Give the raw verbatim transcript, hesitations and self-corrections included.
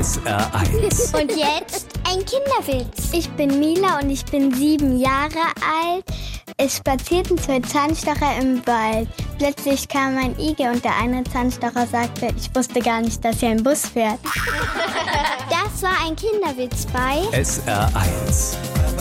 S R eins. Und jetzt ein Kinderwitz. Ich bin Mila und ich bin sieben Jahre alt. Es spazierten zwei Zahnstocher im Wald. Plötzlich kam ein Igel und der eine Zahnstocher sagte, ich wusste gar nicht, dass hier ein Bus fährt. Das war ein Kinderwitz bei S R eins.